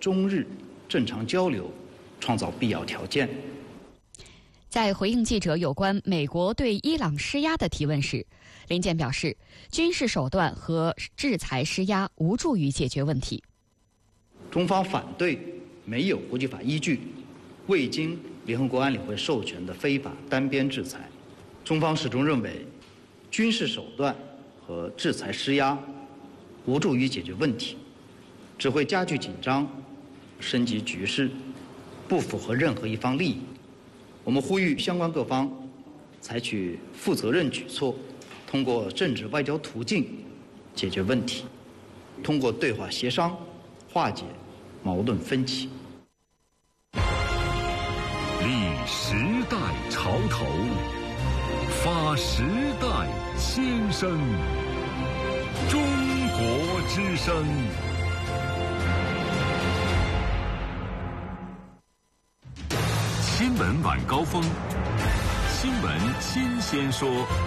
中日正常交流创造必要条件。 在回应记者有关美国对伊朗施压的提问时，林健表示，军事手段和制裁施压无助于解决问题。 中方反对没有国际法依据、未经联合国安理会授权的非法单边制裁。中方始终认为，军事手段和制裁施压无助于解决问题，只会加剧紧张，升级局势，不符合任何一方利益。我们呼吁相关各方采取负责任举措，通过政治外交途径解决问题，通过对话协商化解矛盾分歧。 立时代潮头，发时代先声。中国之声。新闻晚高峰，新闻新鲜说。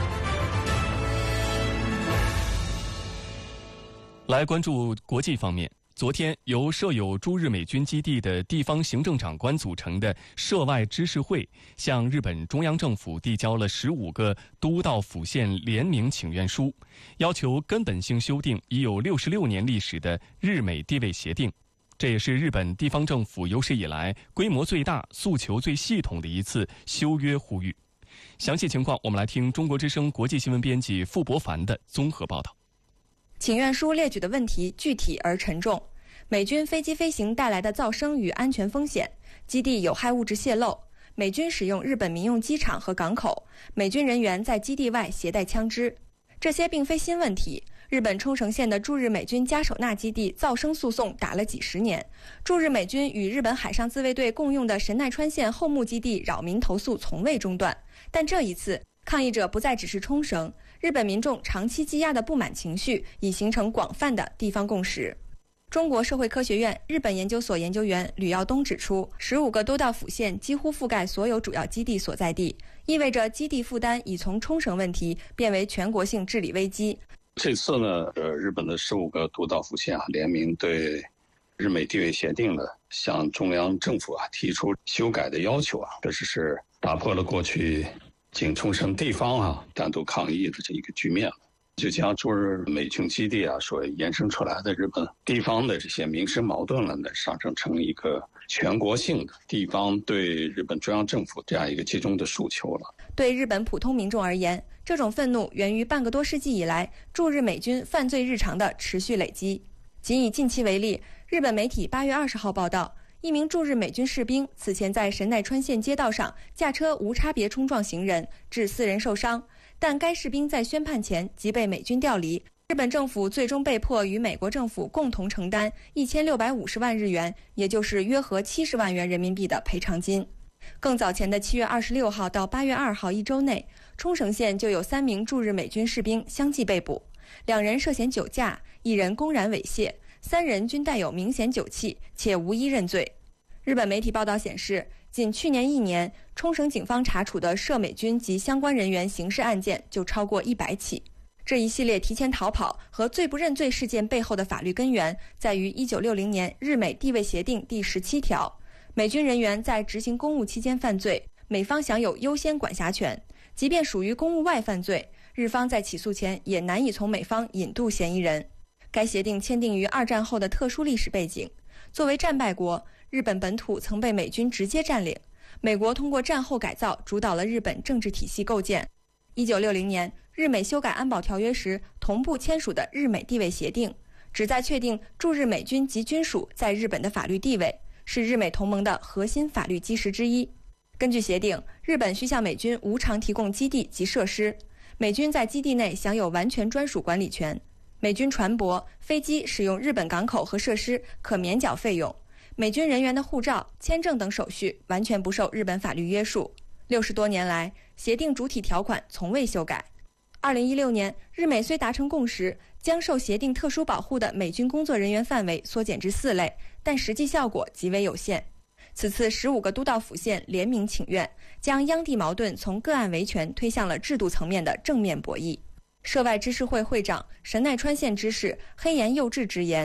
来关注国际方面。昨天，由设有驻日美军基地的地方行政长官组成的涉外知事会，向日本中央政府递交了15个都道府县联名请愿书，要求根本性修订已有66年历史的日美地位协定。这也是日本地方政府有史以来规模最大、诉求最系统的一次修约呼吁。详细情况，我们来听中国之声国际新闻编辑傅博凡的综合报道。 请愿书列举的问题具体而沉重：美军飞机飞行带来的噪声与安全风险，基地有害物质泄漏，美军使用日本民用机场和港口，美军人员在基地外携带枪支。这些并非新问题，日本冲绳县的驻日美军加手纳基地噪声诉讼打了几十年，驻日美军与日本海上自卫队共用的神奈川县后木基地扰民投诉从未中断。但这一次，抗议者不再只是冲绳，日本民众长期积压的不满情绪已形成广泛的地方共识。中国社会科学院日本研究所研究员吕耀东指出，15个都道府县几乎覆盖所有主要基地所在地，意味着基地负担已从冲绳问题变为全国性治理危机。 这次呢，日本的15个都道府县联名对日美地位协定呢，向中央政府提出修改的要求这是打破了过去仅冲绳地方单独抗议的这一个局面，就将驻日美军基地所延伸出来的日本地方的这些民生矛盾呢，上升成一个全国性的地方对日本中央政府这样一个集中的诉求了。 对日本普通民众而言，这种愤怒源于半个多世纪以来驻日美军犯罪日常的持续累积。仅以近期为例，日本媒体8月20号报道，一名驻日美军士兵此前在神奈川县街道上驾车无差别冲撞行人，致4人受伤，但该士兵在宣判前即被美军调离。日本政府最终被迫与美国政府共同承担1650万日元，也就是约合70万元人民币的赔偿金。更早前的7月26号到8月2号一周内，冲绳县就有3名驻日美军士兵相继被捕，2人涉嫌酒驾，1人公然猥亵，3人均带有明显酒气，且无一认罪。日本媒体报道显示，仅去年1年，冲绳警方查处的涉美军及相关人员刑事案件就超过100起。这一系列提前逃跑和罪不认罪事件背后的法律根源，在于1960年日美地位协定第17条，美军人员在执行公务期间犯罪，美方享有优先管辖权，即便属于公务外犯罪，日方在起诉前也难以从美方引渡嫌疑人。该协定签订于2战后的特殊历史背景，作为战败国，日本本土曾被美军直接占领，美国通过战后改造主导了日本政治体系构建。1960年，日美修改安保条约时同步签署的日美地位协定，旨在确定驻日美军及军属在日本的法律地位，是日美同盟的核心法律基石之一。根据协定，日本需向美军无偿提供基地及设施，美军在基地内享有完全专属管理权，美军船舶、飞机使用日本港口和设施可免缴费用，美军人员的护照、签证等手续完全不受日本法律约束。60多年来，协定主体条款从未修改。2016年，日美虽达成共识，将受协定特殊保护的美军工作人员范围缩减至4类，但实际效果极为有限。此次15个都道府县联名请愿，将央地矛盾从个案维权推向了制度层面的正面博弈。涉外知事会会长神奈川县知事黑岩佑治直言，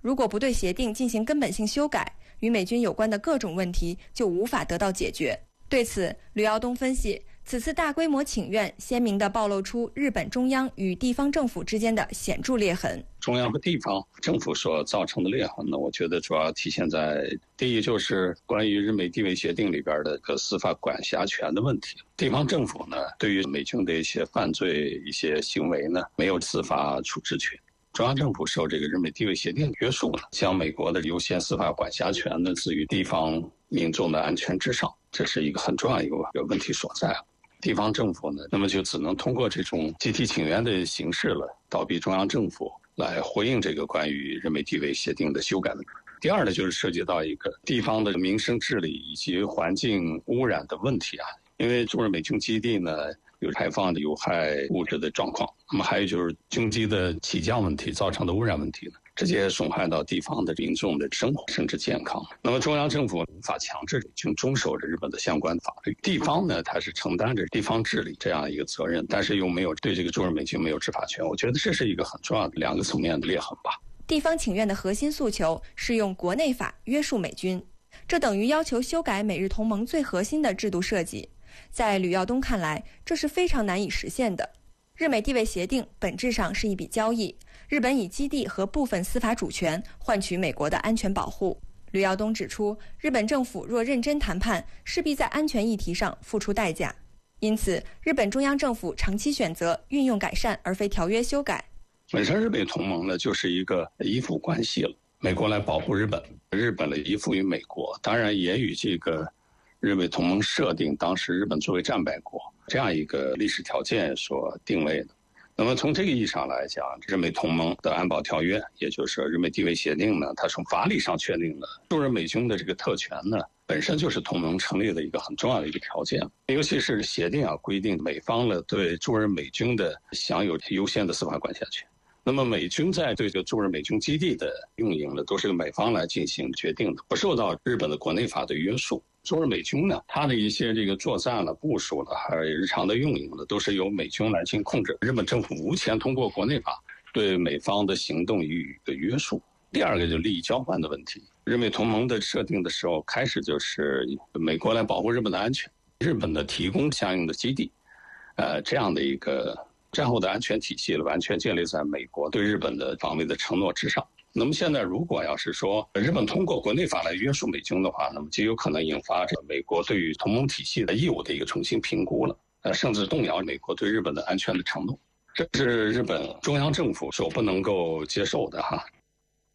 如果不对协定进行根本性修改，与美军有关的各种问题就无法得到解决。对此，吕耀东分析，此次大规模请愿鲜明地暴露出日本中央与地方政府之间的显著裂痕。 中央和地方政府所造成的裂痕呢，我觉得主要体现在第一，就是关于日美地位协定里边的司法管辖权的问题。地方政府呢，对于美军的一些犯罪一些行为呢，没有司法处置权。中央政府受这个日美地位协定约束呢，将美国的优先司法管辖权呢置于地方民众的安全之上，这是一个很重要一个问题所在。地方政府呢，那么就只能通过这种集体请愿的形式了，倒逼中央政府来回应这个关于日美地位协定的修改的。第二呢，就是涉及到一个地方的民生治理以及环境污染的问题啊。因为驻日美军基地呢有排放的有害物质的状况，那么还有就是军机的起降问题造成的污染问题呢，直接损害到地方的民众的生活甚至健康。那么中央政府无法强制美军遵守着日本的相关法律，地方呢它是承担着地方治理这样一个责任，但是又没有对这个驻日美军没有执法权。我觉得这是一个很重要的两个层面的裂痕吧。 地方请愿的核心诉求是用国内法约束美军，这等于要求修改美日同盟最核心的制度设计。在吕耀东看来，这是非常难以实现的。日美地位协定本质上是一笔交易，日本以基地和部分司法主权换取美国的安全保护。吕耀东指出，日本政府若认真谈判，势必在安全议题上付出代价。因此，日本中央政府长期选择运用改善而非条约修改。 本身日美同盟呢就是一个依附关系了，美国来保护日本，日本来依附于美国，当然也与这个日美同盟设定当时日本作为战败国这样一个历史条件所定位的。那么从这个意义上来讲，日美同盟的安保条约，也就是日美地位协定呢，它从法理上确定了驻日美军的这个特权呢，本身就是同盟成立的一个很重要的一个条件。尤其是协定啊规定美方呢对驻日美军的享有优先的司法管辖权。那么美军在对这个驻日美军基地的运营呢，都是由美方来进行决定的，不受到日本的国内法的约束。驻日美军呢，它的一些这个作战了、部署了，还有日常的运营呢，都是由美军来进行控制。日本政府无权通过国内法对美方的行动予以的约束。第二个就是利益交换的问题。日美同盟的设定的时候，开始就是美国来保护日本的安全，日本的提供相应的基地，这样的一个战后的安全体系了，完全建立在美国对日本的防卫的承诺之上。那么现在如果要是说日本通过国内法来约束美军的话，那么就有可能引发这个美国对于同盟体系的义务的一个重新评估了，甚至动摇美国对日本的安全的承诺。这是日本中央政府所不能够接受的哈。